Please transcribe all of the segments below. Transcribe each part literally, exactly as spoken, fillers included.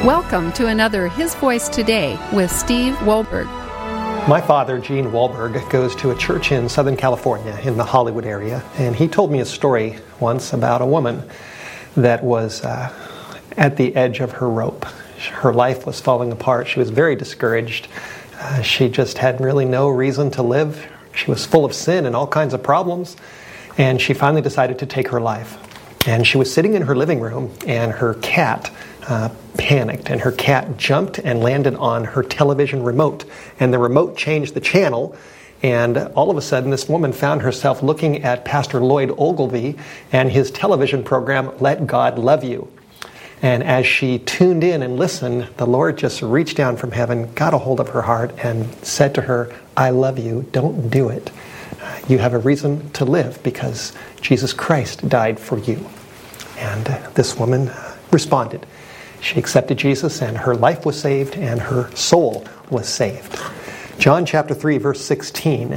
Welcome to another His Voice Today with Steve Wohlberg. My father, Gene Wohlberg, goes to a church in Southern California in the Hollywood area, and he told me a story once about a woman that was uh, at the edge of her rope. Her life was falling apart. She was very discouraged. Uh, she just had really no reason to live. She was full of sin and all kinds of problems, and she finally decided to take her life. And she was sitting in her living room, and her cat Uh, panicked, and her cat jumped and landed on her television remote, and the remote changed the channel, and all of a sudden this woman found herself looking at Pastor Lloyd Ogilvie and his television program, Let God Love You. And as she tuned in and listened, the Lord just reached down from heaven, got a hold of her heart, and said to her, I love you, don't do it. Uh, you have a reason to live because Jesus Christ died for you. And uh, this woman uh, responded. She accepted Jesus, and her life was saved, and her soul was saved. John chapter three, verse sixteen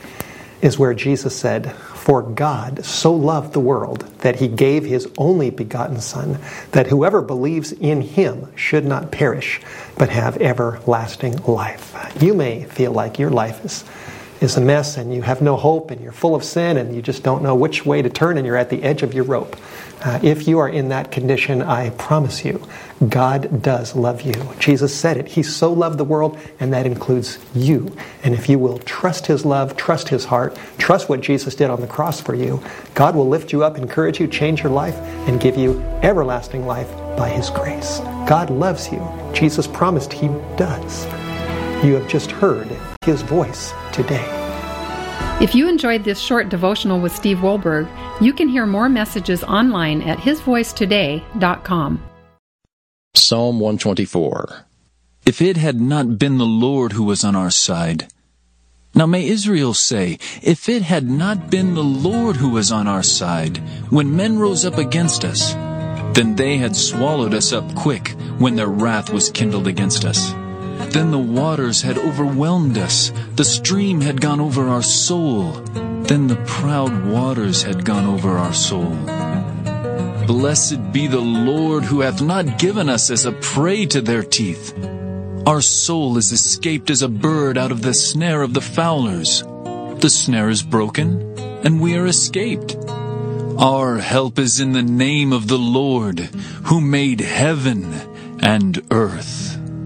is where Jesus said, For God so loved the world that He gave His only begotten Son, that whoever believes in Him should not perish, but have everlasting life. You may feel like your life is, is a mess, and you have no hope, and you're full of sin, and you just don't know which way to turn, and you're at the edge of your rope. Uh, if you are in that condition, I promise you, God does love you. Jesus said it. He so loved the world, and that includes you. And if you will trust His love, trust His heart, trust what Jesus did on the cross for you, God will lift you up, encourage you, change your life, and give you everlasting life by His grace. God loves you. Jesus promised He does. You have just heard His voice today. If you enjoyed this short devotional with Steve Wohlberg, you can hear more messages online at his voice today dot com. Psalm one twenty-four. If it had not been the Lord who was on our side. Now may Israel say, if it had not been the Lord who was on our side, when men rose up against us, then they had swallowed us up quick when their wrath was kindled against us. Then the waters had overwhelmed us, the stream had gone over our soul, then the proud waters had gone over our soul. Blessed be the Lord who hath not given us as a prey to their teeth. Our soul is escaped as a bird out of the snare of the fowlers. The snare is broken, and we are escaped. Our help is in the name of the Lord, who made heaven and earth.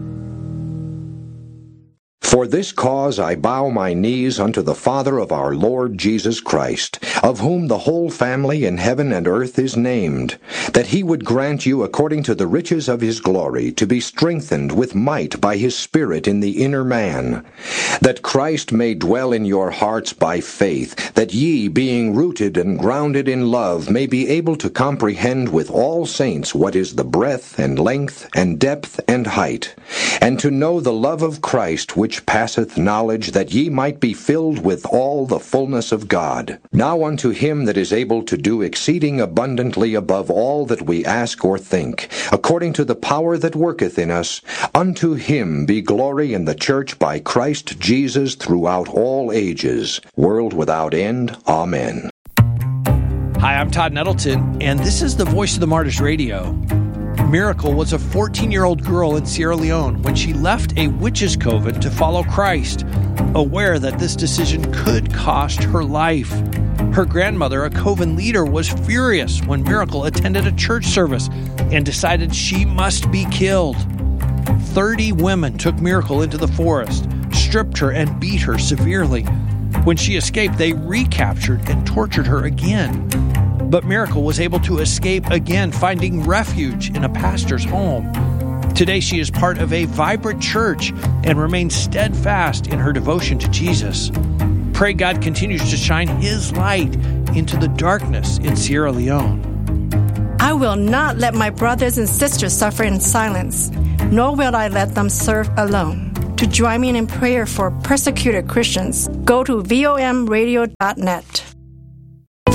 For this cause I bow my knees unto the Father of our Lord Jesus Christ, of whom the whole family in heaven and earth is named, that He would grant you according to the riches of His glory to be strengthened with might by His Spirit in the inner man, that Christ may dwell in your hearts by faith, that ye, being rooted and grounded in love, may be able to comprehend with all saints what is the breadth and length and depth and height, and to know the love of Christ which passeth knowledge, that ye might be filled with all the fullness of God. Now unto Him that is able to do exceeding abundantly above all that we ask or think, according to the power that worketh in us, unto Him be glory in the church by Christ Jesus throughout all ages, world without end. Amen. Hi, I'm Todd Nettleton, and this is the Voice of the Martyrs Radio. Miracle was a fourteen-year-old girl in Sierra Leone when she left a witch's coven to follow Christ, aware that this decision could cost her life. Her grandmother, a coven leader, was furious when Miracle attended a church service and decided she must be killed. Thirty women took Miracle into the forest, stripped her, and beat her severely. When she escaped, they recaptured and tortured her again. But Miracle was able to escape again, finding refuge in a pastor's home. Today she is part of a vibrant church and remains steadfast in her devotion to Jesus. Pray God continues to shine His light into the darkness in Sierra Leone. I will not let my brothers and sisters suffer in silence, nor will I let them serve alone. To join me in prayer for persecuted Christians, go to vom radio dot net.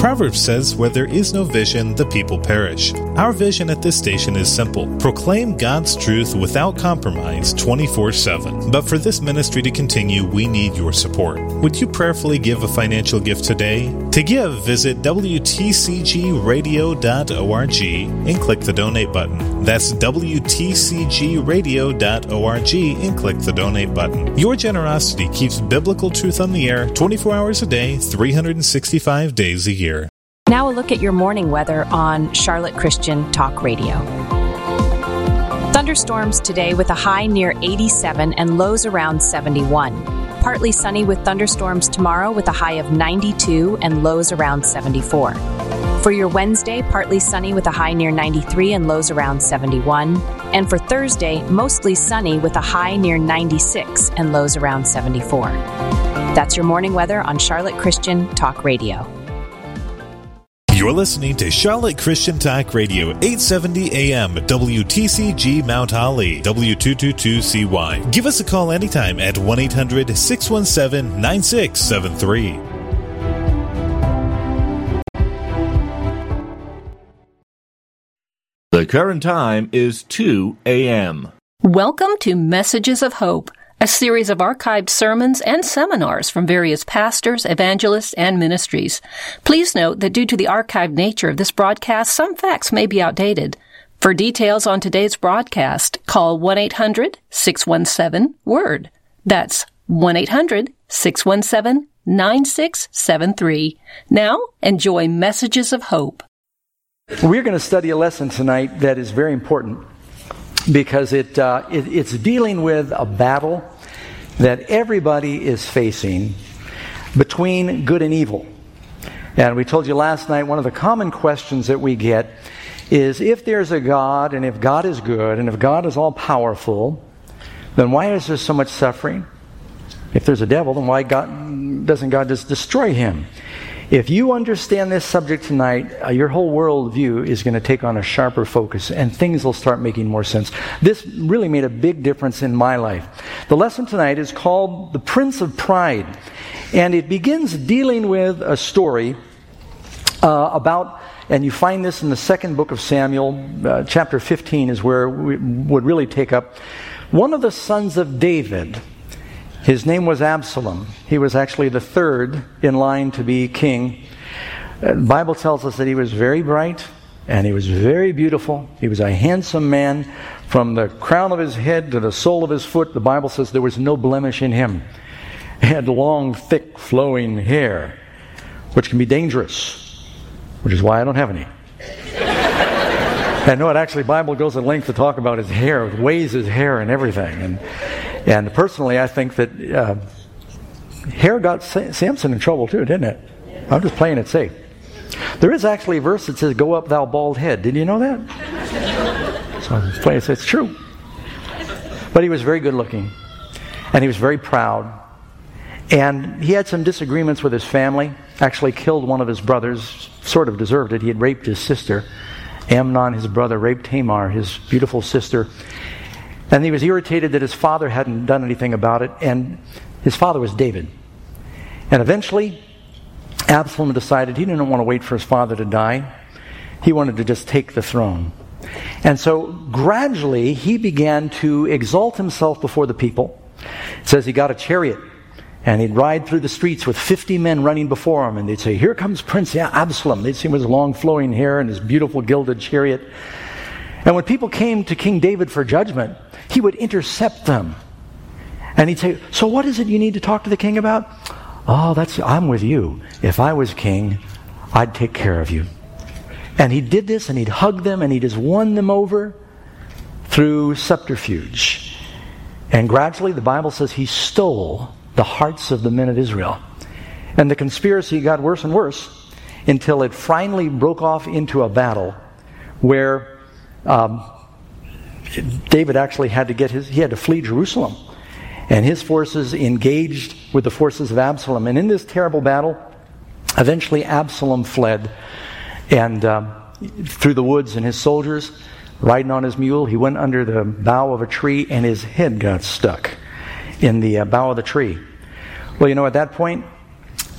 Proverbs says, where there is no vision, the people perish. Our vision at this station is simple. Proclaim God's truth without compromise twenty-four seven. But for this ministry to continue, we need your support. Would you prayerfully give a financial gift today? To give, visit W T C G radio dot org and click the donate button. That's W T C G radio dot org and click the donate button. Your generosity keeps biblical truth on the air twenty-four hours a day, three hundred sixty-five days a year. Now a look at your morning weather on Charlotte Christian Talk Radio. Thunderstorms today with a high near eighty-seven and lows around seventy-one. Partly sunny with thunderstorms tomorrow with a high of ninety-two and lows around seventy-four. For your Wednesday, partly sunny with a high near ninety-three and lows around seventy-one. And for Thursday, mostly sunny with a high near ninety-six and lows around seventy-four. That's your morning weather on Charlotte Christian Talk Radio. You're listening to Charlotte Christian Talk Radio, eight seventy A M, W T C G Mount Holly, W two twenty-two C Y. Give us a call anytime at one eight hundred six one seven nine six seven three. The current time is two A M. Welcome to Messages of Hope, a series of archived sermons and seminars from various pastors, evangelists, and ministries. Please note that due to the archived nature of this broadcast, some facts may be outdated. For details on today's broadcast, call one eight hundred six one seven WORD. That's one eight hundred six one seven nine six seven three. Now, enjoy Messages of Hope. We're going to study a lesson tonight that is very important because it, uh, it it's dealing with a battle that everybody is facing between good and evil. And we told you last night, one of the common questions that we get is, if there's a God, and if God is good, and if God is all-powerful, then why is there so much suffering? If there's a devil, then why God, doesn't God just destroy him? If you understand this subject tonight, uh, your whole worldview is going to take on a sharper focus, and things will start making more sense. This really made a big difference in my life. The lesson tonight is called The Prince of Pride, and it begins dealing with a story uh, about, and you find this in the second book of Samuel, uh, chapter fifteen is where we would really take up. One of the sons of David, his name was Absalom. He was actually the third in line to be king. The Bible tells us that he was very bright and he was very beautiful. He was a handsome man. From the crown of his head to the sole of his foot, the Bible says there was no blemish in him. He had long, thick, flowing hair, which can be dangerous, which is why I don't have any. I know it actually, the Bible goes at length to talk about his hair, it weighs his hair and everything. And And personally, I think that uh, hair got Sa- Samson in trouble too, didn't it? I'm just playing it safe. There is actually a verse that says, "Go up, thou bald head." Did you know that? So I'm just playing it safe. It's true. But he was very good looking, and he was very proud. And he had some disagreements with his family. Actually killed one of his brothers, sort of deserved it. He had raped his sister. Amnon, his brother, raped Tamar, his beautiful sister. And he was irritated that his father hadn't done anything about it, and his father was David. And eventually, Absalom decided he didn't want to wait for his father to die. He wanted to just take the throne. And so, gradually, he began to exalt himself before the people. It says he got a chariot, and he'd ride through the streets with fifty men running before him, and they'd say, "Here comes Prince Absalom." They'd see him with his long flowing hair and his beautiful gilded chariot. And when people came to King David for judgment, he would intercept them. And he'd say, "So what is it you need to talk to the king about?" "Oh, that's I'm with you. If I was king, I'd take care of you." And he did this, and he'd hug them, and he just won them over through subterfuge. And gradually, the Bible says he stole the hearts of the men of Israel. And the conspiracy got worse and worse until it finally broke off into a battle where Um, David actually had to get his, he had to flee Jerusalem. And his forces engaged with the forces of Absalom. And in this terrible battle, eventually Absalom fled. And um, through the woods, and his soldiers, riding on his mule, he went under the bough of a tree, and his head got stuck in the uh, bough of the tree. Well, you know, at that point,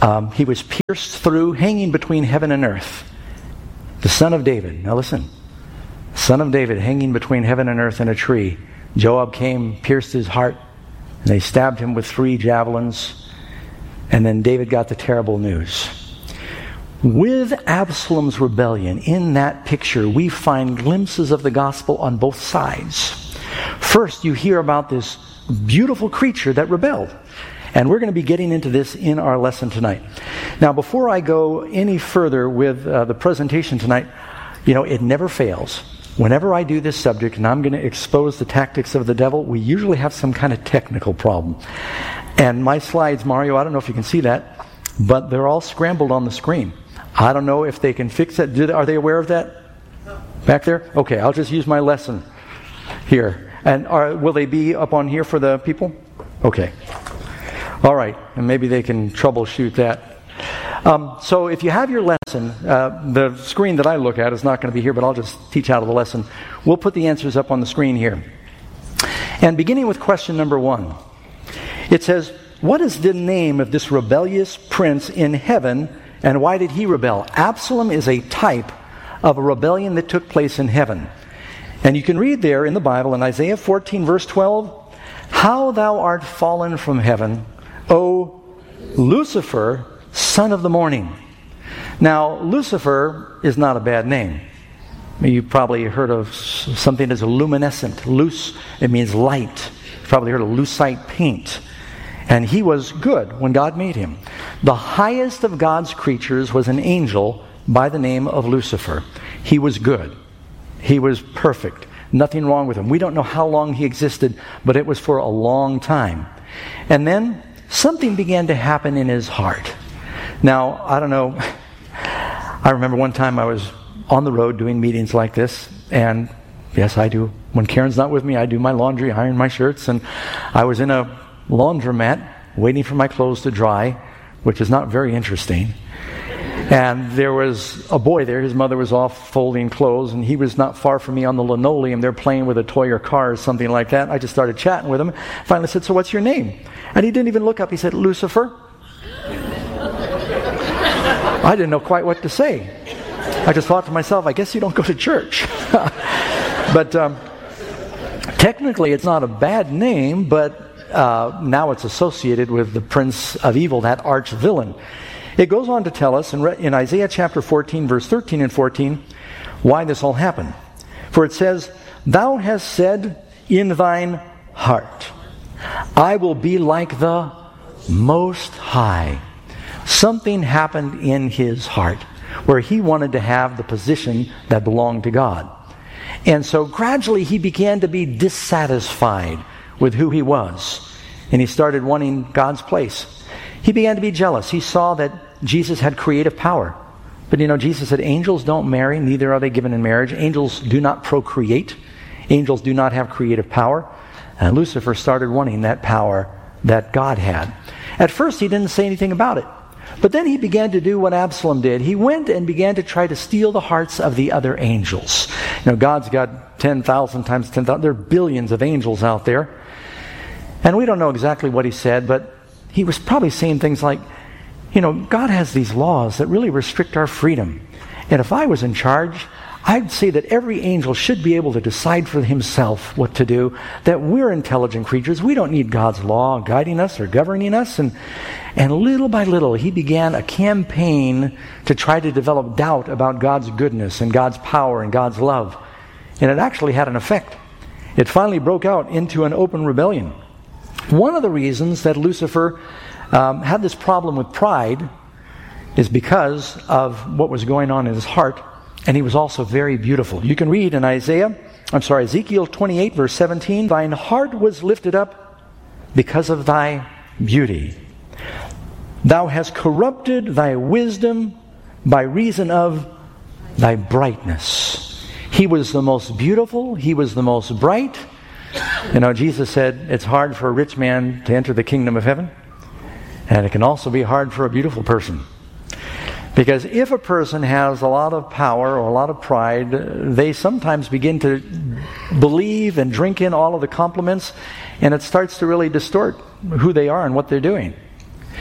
Um, he was pierced through, hanging between heaven and earth. The Son of David. Now listen. Son of David hanging between heaven and earth in a tree. Joab came, pierced his heart, and they stabbed him with three javelins. And then David got the terrible news. With Absalom's rebellion, in that picture, we find glimpses of the gospel on both sides. First, you hear about this beautiful creature that rebelled. And we're going to be getting into this in our lesson tonight. Now, before I go any further with uh, the presentation tonight, you know, it never fails. Whenever I do this subject and I'm going to expose the tactics of the devil, we usually have some kind of technical problem. And my slides, Mario, I don't know if you can see that, but they're all scrambled on the screen. I don't know if they can fix it. Do they, are they aware of that? Back there? Okay, I'll just use my lesson here. And are, will they be up on here for the people? Okay. All right, and maybe they can troubleshoot that. Um, so if you have your lesson, uh, the screen that I look at is not going to be here, but I'll just teach out of the lesson. We'll put the answers up on the screen here. And beginning with question number one, it says, what is the name of this rebellious prince in heaven, and why did he rebel? Absalom is a type of a rebellion that took place in heaven. And you can read there in the Bible, in Isaiah fourteen, verse twelve, how thou art fallen from heaven, O Lucifer, son of the morning. Now, Lucifer is not a bad name. You've probably heard of something as a luminescent. Luce, it means light. You've probably heard of lucite paint. And he was good when God made him. The highest of God's creatures was an angel by the name of Lucifer. He was good. He was perfect. Nothing wrong with him. We don't know how long he existed, but it was for a long time. And then something began to happen in his heart. Now, I don't know. I remember one time I was on the road doing meetings like this, and yes, I do. When Karen's not with me, I do my laundry, iron my shirts, and I was in a laundromat waiting for my clothes to dry, which is not very interesting. And there was a boy there. His mother was off folding clothes, and he was not far from me on the linoleum. They're playing with a toy or car or something like that. I just started chatting with him. Finally said, so what's your name? And he didn't even look up. He said, Lucifer. I didn't know quite what to say. I just thought to myself, I guess you don't go to church. But um, technically it's not a bad name, but uh, now it's associated with the prince of evil, that arch villain. It goes on to tell us in, in Isaiah chapter fourteen, verse thirteen and fourteen, why this all happened. For it says, thou hast said in thine heart, I will be like the Most High. Something happened in his heart where he wanted to have the position that belonged to God. And so gradually he began to be dissatisfied with who he was. And he started wanting God's place. He began to be jealous. He saw that Jesus had creative power. But you know, Jesus said, angels don't marry, neither are they given in marriage. Angels do not procreate. Angels do not have creative power. And Lucifer started wanting that power that God had. At first he didn't say anything about it. But then he began to do what Absalom did. He went and began to try to steal the hearts of the other angels. You know, God's got ten thousand times ten thousand. There are billions of angels out there. And we don't know exactly what he said, but he was probably saying things like, you know, God has these laws that really restrict our freedom. And if I was in charge, I'd say that every angel should be able to decide for himself what to do, that we're intelligent creatures. We don't need God's law guiding us or governing us. And, and little by little, he began a campaign to try to develop doubt about God's goodness and God's power and God's love. And it actually had an effect. It finally broke out into an open rebellion. One of the reasons that Lucifer um, had this problem with pride is because of what was going on in his heart. And he was also very beautiful. You can read in Isaiah, I'm sorry, Ezekiel twenty-eight, verse seventeen, thine heart was lifted up because of thy beauty. Thou hast corrupted thy wisdom by reason of thy brightness. He was the most beautiful. He was the most bright. You know, Jesus said it's hard for a rich man to enter the kingdom of heaven. And it can also be hard for a beautiful person. Because if a person has a lot of power or a lot of pride, they sometimes begin to believe and drink in all of the compliments, and it starts to really distort who they are and what they're doing.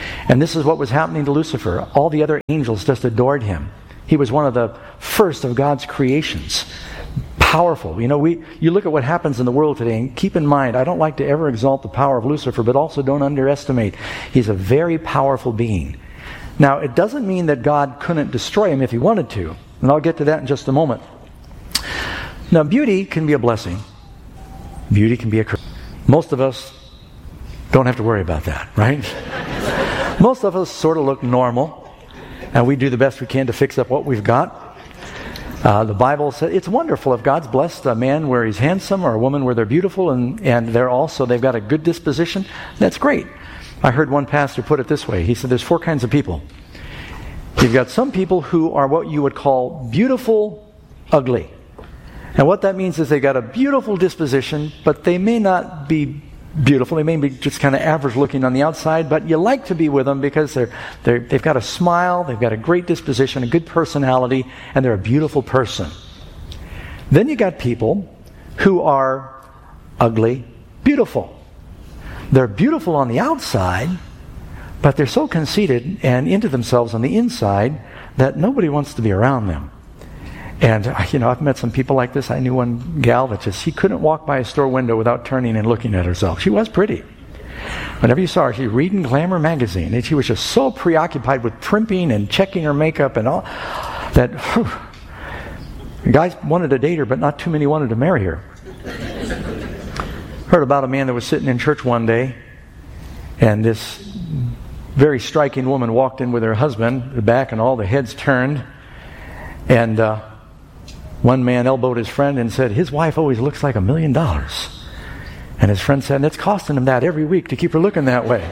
And this is what was happening to Lucifer. All the other angels just adored him. He was one of the first of God's creations. Powerful. You know, we you look at what happens in the world today, and keep in mind, I don't like to ever exalt the power of Lucifer, but also don't underestimate. He's a very powerful being. Now, it doesn't mean that God couldn't destroy him if he wanted to. And I'll get to that in just a moment. Now, beauty can be a blessing. Beauty can be a curse. Most of us don't have to worry about that, right? Most of us sort of look normal, and we do the best we can to fix up what we've got. Uh, the Bible says it's wonderful if God's blessed a man where he's handsome or a woman where they're beautiful and, and they're also, they've got a good disposition. That's great. I heard one pastor put it this way. He said there's four kinds of people. You've got some people who are what you would call beautiful, ugly. And what that means is they got a beautiful disposition, but they may not be beautiful. They may be just kind of average looking on the outside, but you like to be with them because they're, they're, they've got a smile, they've got a great disposition, a good personality, and they're a beautiful person. Then you got people who are ugly, beautiful. They're beautiful on the outside, but they're so conceited and into themselves on the inside that nobody wants to be around them. And, you know, I've met some people like this. I knew one gal that just, she couldn't walk by a store window without turning and looking at herself. She was pretty. Whenever you saw her, she was reading Glamour magazine. And she was just so preoccupied with primping and checking her makeup and all that, whew, guys wanted to date her, but not too many wanted to marry her. Heard about a man that was sitting in church one day, and this very striking woman walked in with her husband, the back and all, the heads turned, and uh, one man elbowed his friend and said, his wife always looks like a million dollars. And his friend said, and it's costing him that every week to keep her looking that way.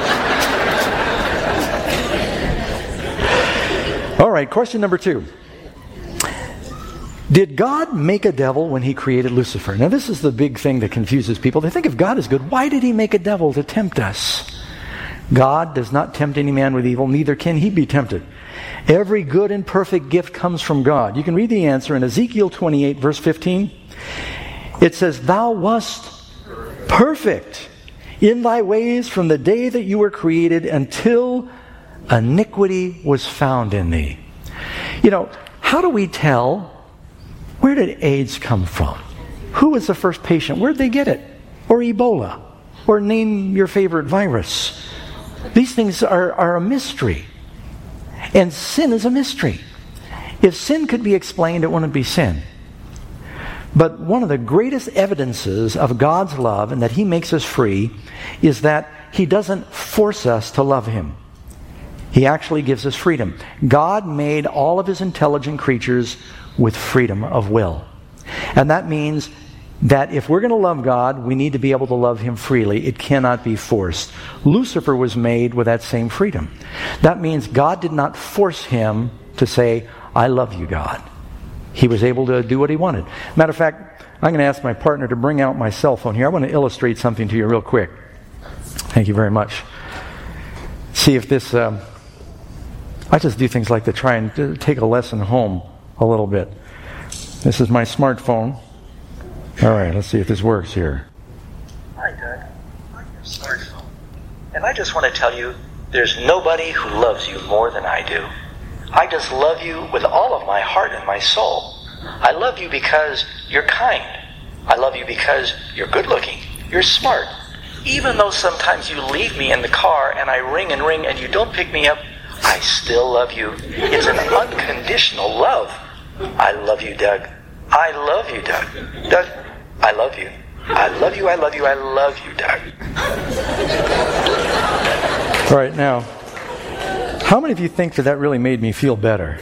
All right, question number two. Did God make a devil when he created Lucifer? Now this is the big thing that confuses people. They think if God is good, why did he make a devil to tempt us? God does not tempt any man with evil, neither can he be tempted. Every good and perfect gift comes from God. You can read the answer in Ezekiel twenty-eight, verse fifteen. It says, thou wast perfect in thy ways from the day that you were created until iniquity was found in thee. You know, how do we tell, where did AIDS come from? Who was the first patient? Where did they get it? Or Ebola? Or name your favorite virus. These things are, are a mystery. And sin is a mystery. If sin could be explained, it wouldn't be sin. But one of the greatest evidences of God's love and that he makes us free is that he doesn't force us to love him. He actually gives us freedom. God made all of his intelligent creatures with freedom of will. And that means that if we're going to love God, we need to be able to love him freely. It cannot be forced. Lucifer was made with that same freedom. That means God did not force him to say, I love you, God. He was able to do what he wanted. Matter of fact, I'm going to ask my partner to bring out my cell phone here. I want to illustrate something to you real quick. Thank you very much. See if this... Um, I just do things like to try and take a lesson home a little bit. This is my smartphone. All right, let's see if this works here. Hi, Doug. I'm your smartphone. And I just want to tell you, there's nobody who loves you more than I do. I just love you with all of my heart and my soul. I love you because you're kind. I love you because you're good looking. You're smart. Even though sometimes you leave me in the car and I ring and ring and you don't pick me up, I still love you. It's an unconditional love. I love you, Doug. I love you, Doug. Doug, I love you. I love you, I love you, I love you, Doug. All right, now, how many of you think that that really made me feel better?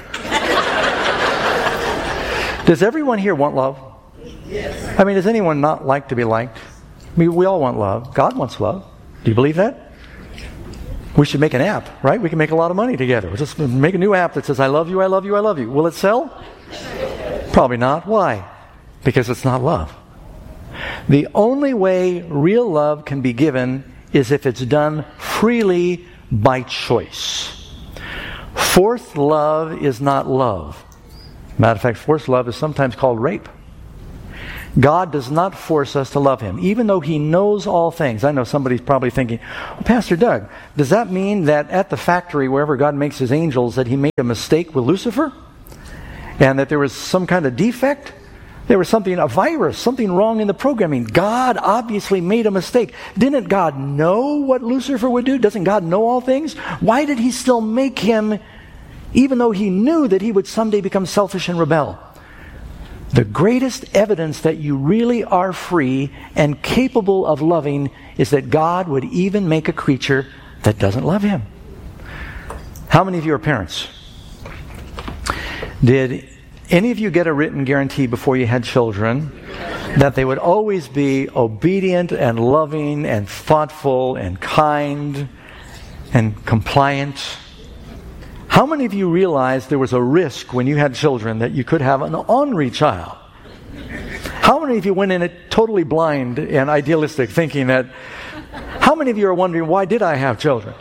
Does everyone here want love? Yes. I mean, does anyone not like to be liked? I mean, we all want love. God wants love. Do you believe that? We should make an app, right? We can make a lot of money together. We'll just make a new app that says, I love you, I love you, I love you. Will it sell? Probably not. Why? Because it's not love. The only way real love can be given is if it's done freely by choice. Forced love is not love. Matter of fact, forced love is sometimes called rape. God does not force us to love Him, even though He knows all things. I know somebody's probably thinking, well, Pastor Doug, does that mean that at the factory, wherever God makes His angels, that He made a mistake with Lucifer? And that there was some kind of defect? There was something, a virus, something wrong in the programming. God obviously made a mistake. Didn't God know what Lucifer would do? Doesn't God know all things? Why did He still make him, even though He knew that he would someday become selfish and rebel? The greatest evidence that you really are free and capable of loving is that God would even make a creature that doesn't love Him. How many of you are parents? Did any of you get a written guarantee before you had children that they would always be obedient and loving and thoughtful and kind and compliant? How many of you realized there was a risk when you had children that you could have an ornery child? How many of you went in it totally blind and idealistic, thinking that, how many of you are wondering, why did I have children?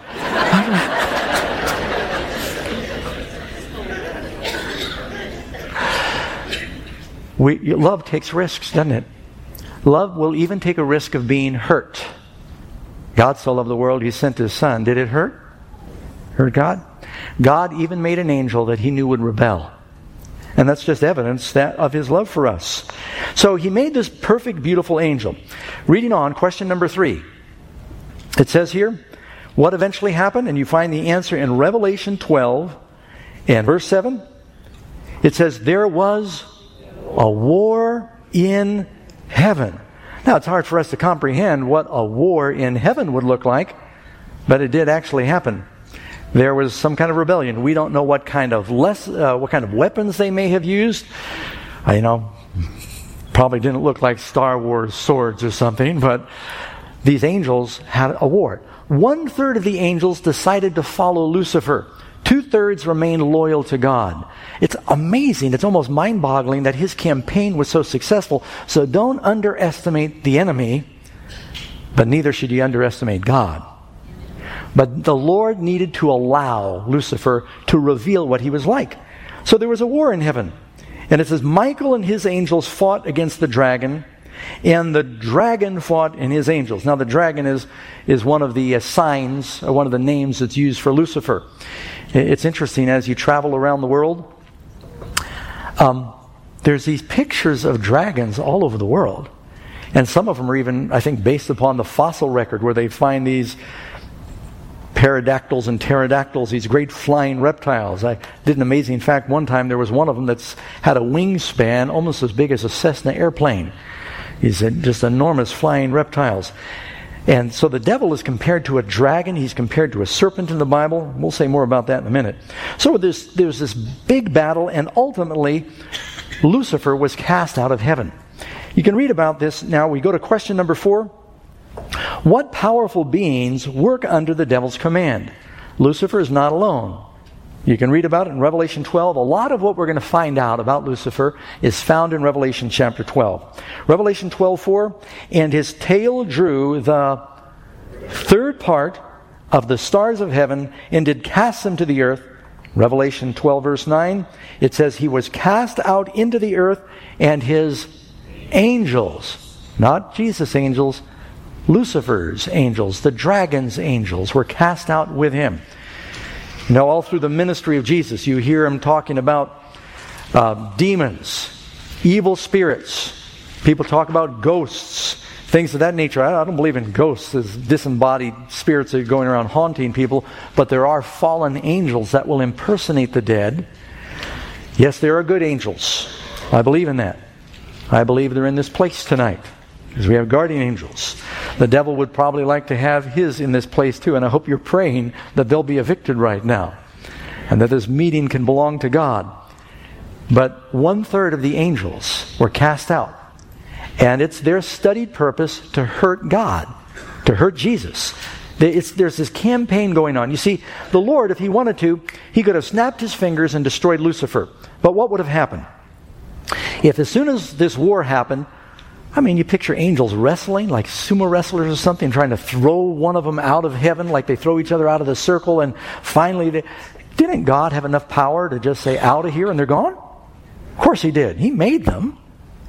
we, love takes risks, doesn't it? Love will even take a risk of being hurt. God so loved the world, He sent His Son. Did it hurt? Hurt God? God even made an angel that He knew would rebel. And that's just evidence that of His love for us. So He made this perfect, beautiful angel. Reading on, question number three. It says here, what eventually happened? And you find the answer in Revelation twelve and verse seven. It says, there was a war in heaven. Now, it's hard for us to comprehend what a war in heaven would look like, but it did actually happen. There was some kind of rebellion. We don't know what kind of less, uh, what kind of weapons they may have used. Uh, you know, probably didn't look like Star Wars swords or something, but these angels had a war. One third of the angels decided to follow Lucifer. Two thirds remained loyal to God. It's amazing. It's almost mind-boggling that his campaign was so successful. So don't underestimate the enemy, but neither should you underestimate God. But the Lord needed to allow Lucifer to reveal what he was like. So there was a war in heaven. And it says, Michael and his angels fought against the dragon, and the dragon fought and his angels. Now the dragon is, is one of the uh, signs, or one of the names that's used for Lucifer. It's interesting, as you travel around the world, um, there's these pictures of dragons all over the world. And some of them are even, I think, based upon the fossil record, where they find these pterodactyls and pterodactyls, these great flying reptiles. I did an amazing fact one time. There was one of them that's had a wingspan almost as big as a Cessna airplane. These just enormous flying reptiles. And so the devil is compared to a dragon. He's compared to a serpent in the Bible. We'll say more about that in a minute. So there's, there's this big battle, and ultimately Lucifer was cast out of heaven. You can read about this now. We go to question number four. What powerful beings work under the devil's command? Lucifer is not alone. You can read about it in Revelation twelve. A lot of what we're going to find out about Lucifer is found in Revelation chapter twelve. Revelation twelve four, and his tail drew the third part of the stars of heaven and did cast them to the earth. Revelation twelve verse nine, it says he was cast out into the earth, and his angels, not Jesus' angels, Lucifer's angels, the dragon's angels, were cast out with him. You know, all through the ministry of Jesus, you hear him talking about uh, demons, evil spirits. People talk about ghosts, things of that nature. I don't believe in ghosts as disembodied spirits that are going around haunting people, but there are fallen angels that will impersonate the dead. Yes, there are good angels. I believe in that. I believe they're in this place tonight, because we have guardian angels. The devil would probably like to have his in this place too, and I hope you're praying that they'll be evicted right now, and that this meeting can belong to God. But one third of the angels were cast out, and it's their studied purpose to hurt God, to hurt Jesus. It's, there's this campaign going on. You see, the Lord, if he wanted to, he could have snapped his fingers and destroyed Lucifer. But what would have happened? If as soon as this war happened, I mean, you picture angels wrestling, like sumo wrestlers or something, trying to throw one of them out of heaven, like they throw each other out of the circle, and finally, they, didn't God have enough power to just say, out of here, and they're gone? Of course he did. He made them.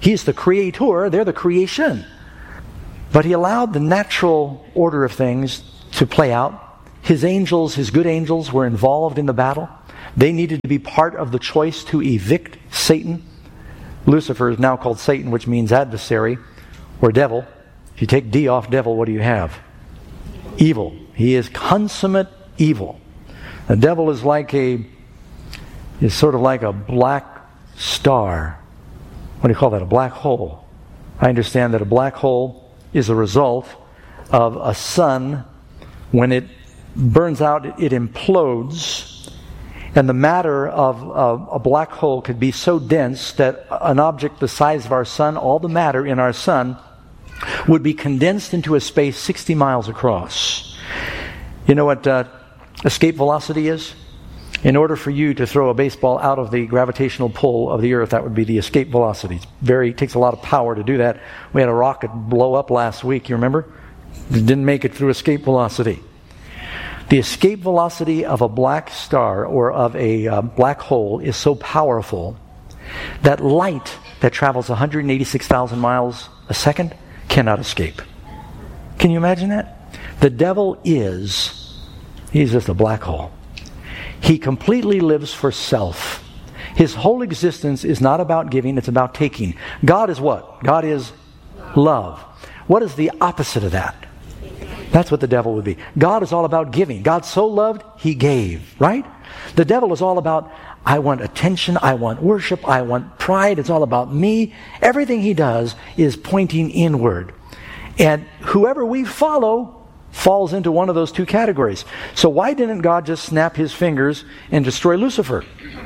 He's the creator, they're the creation. But he allowed the natural order of things to play out. His angels, his good angels, were involved in the battle. They needed to be part of the choice to evict Satan. Lucifer is now called Satan, which means adversary or devil. If you take D off devil, what do you have? Evil. He is consummate evil. The devil is like a, is sort of like a black star. What do you call that? A black hole. I understand that a black hole is a result of a sun. When it burns out, it implodes. And the matter of uh, a black hole could be so dense that an object the size of our sun, all the matter in our sun, would be condensed into a space sixty miles across. You know what uh, escape velocity is? In order for you to throw a baseball out of the gravitational pull of the earth, that would be the escape velocity. It's very, it takes a lot of power to do that. We had a rocket blow up last week, you remember? It didn't make it through escape velocity. The escape velocity of a black star or of a uh, black hole is so powerful that light that travels one hundred eighty-six thousand miles a second cannot escape. Can you imagine that? The devil is, he's just a black hole. He completely lives for self. His whole existence is not about giving, it's about taking. God is what? God is love. What is the opposite of that? That's what the devil would be. God is all about giving. God so loved, he gave, right? The devil is all about, I want attention, I want worship, I want pride, it's all about me. Everything he does is pointing inward. And whoever we follow falls into one of those two categories. So why didn't God just snap his fingers and destroy Lucifer?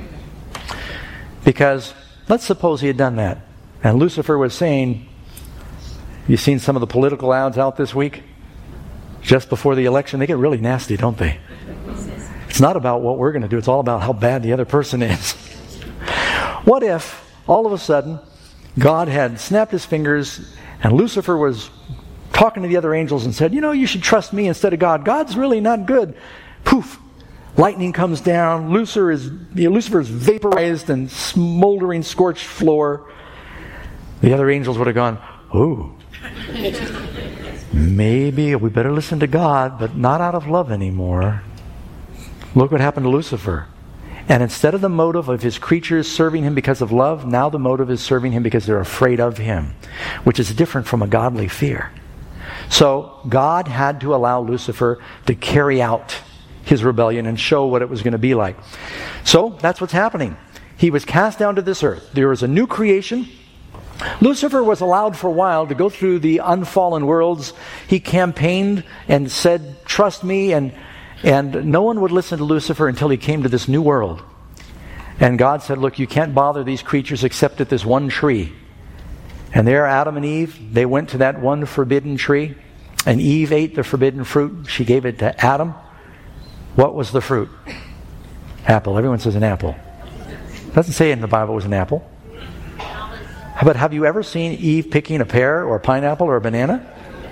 Because let's suppose he had done that. And Lucifer was saying, you've seen some of the political ads out this week? Just before the election, they get really nasty, don't they? It's not about what we're going to do. It's all about how bad the other person is. What if, all of a sudden, God had snapped his fingers and Lucifer was talking to the other angels and said, you know, you should trust me instead of God. God's really not good. Poof! Lightning comes down. Lucifer is, you know, Lucifer is vaporized and smoldering, scorched floor. The other angels would have gone, ooh. Maybe we better listen to God, but not out of love anymore. Look what happened to Lucifer. And instead of the motive of his creatures serving him because of love, now the motive is serving him because they're afraid of him, which is different from a godly fear. So God had to allow Lucifer to carry out his rebellion and show what it was going to be like. So that's what's happening. He was cast down to this earth. There was a new creation. Lucifer was allowed for a while to go through the unfallen worlds. He campaigned and said, trust me, and and no one would listen to Lucifer until he came to this new world. And God said, look, you can't bother these creatures except at this one tree. And there Adam and Eve, they went to that one forbidden tree, and Eve ate the forbidden fruit. She gave it to Adam. What was the fruit? Apple. Everyone says an apple. It doesn't say in the Bible it was an apple. But have you ever seen Eve picking a pear or a pineapple or a banana?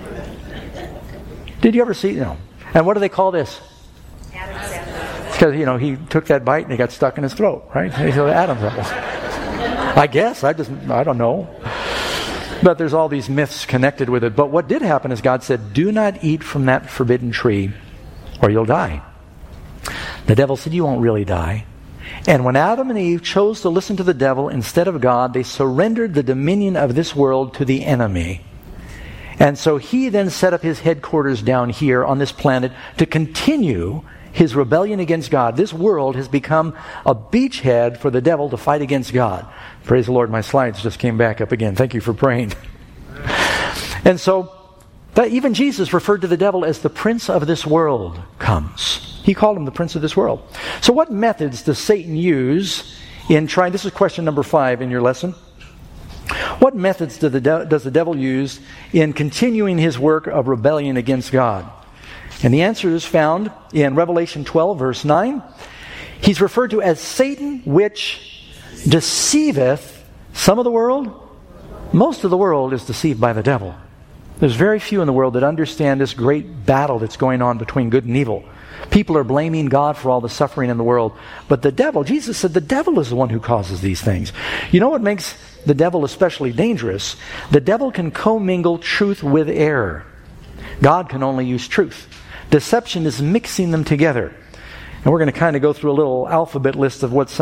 Did you ever see? No. And what do they call this? Adam's apple. It's because, you know, he took that bite and it got stuck in his throat, right? So Adam's apple. I guess. I just, I don't know. But there's all these myths connected with it. But what did happen is God said, do not eat from that forbidden tree or you'll die. The devil said, you won't really die. And when Adam and Eve chose to listen to the devil instead of God, they surrendered the dominion of this world to the enemy. And so he then set up his headquarters down here on this planet to continue his rebellion against God. This world has become a beachhead for the devil to fight against God. Praise the Lord, my slides just came back up again. Thank you for praying. And so that even Jesus referred to the devil as the prince of this world comes. He called him the prince of this world. So what methods does Satan use in trying, this is question number five in your lesson. What methods do the de- does the devil use in continuing his work of rebellion against God? And the answer is found in Revelation twelve, verse nine. He's referred to as Satan, which deceiveth some of the world. Most of the world is deceived by the devil. There's very few in the world that understand this great battle that's going on between good and evil. People are blaming God for all the suffering in the world. But the devil, Jesus said the devil is the one who causes these things. You know what makes the devil especially dangerous? The devil can commingle truth with error. God can only use truth. Deception is mixing them together. And we're going to kind of go through a little alphabet list of what some